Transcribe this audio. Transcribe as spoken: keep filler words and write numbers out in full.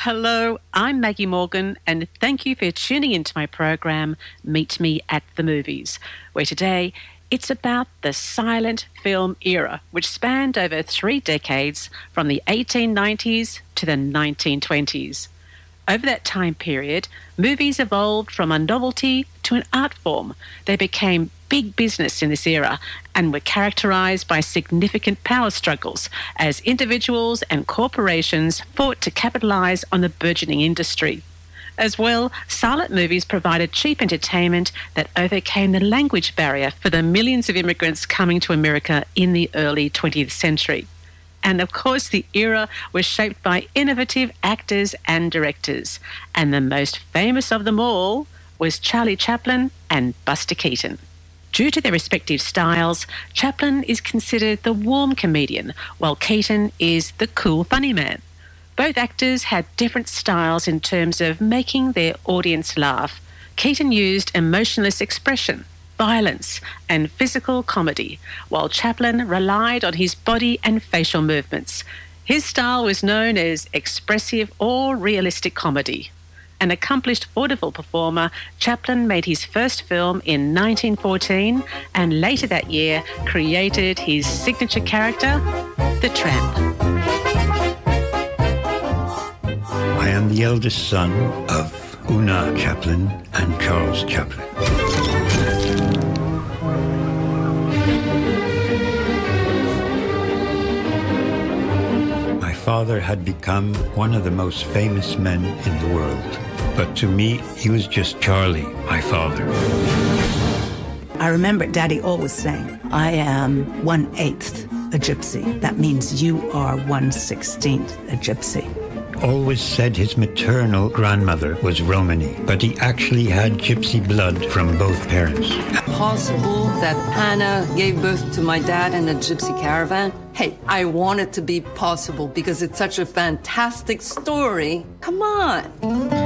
Hello, I'm Maggie Morgan, and thank you for tuning into my program, Meet Me at the Movies, where today it's about the silent film era, which spanned over three decades from the eighteen nineties to the nineteen twenties. Over that time period, movies evolved from a novelty to an art form. They became big business in this era and were characterized by significant power struggles as individuals and corporations fought to capitalize on the burgeoning industry. As well, silent movies provided cheap entertainment that overcame the language barrier for the millions of immigrants coming to America in the early twentieth century. And of course, the era was shaped by innovative actors and directors. And the most famous of them all was Charlie Chaplin and Buster Keaton. Due to their respective styles, Chaplin is considered the warm comedian, while Keaton is the cool funny man. Both actors had different styles in terms of making their audience laugh. Keaton used emotionless expression, violence, and physical comedy, while Chaplin relied on his body and facial movements. His style was known as expressive or realistic comedy. An accomplished vaudeville performer, Chaplin made his first film in nineteen fourteen and later that year created his signature character, the Tramp. I am the eldest son of Una Chaplin and Charles Chaplin. My father had become one of the most famous men in the world. But to me, he was just Charlie, my father. I remember Daddy always saying, I am one-eighth a gypsy. That means you are one-sixteenth a gypsy. Always said his maternal grandmother was Romany, but he actually had gypsy blood from both parents. Possible that Hannah gave birth to my dad in a gypsy caravan? Hey, I want it to be possible because it's such a fantastic story. Come on.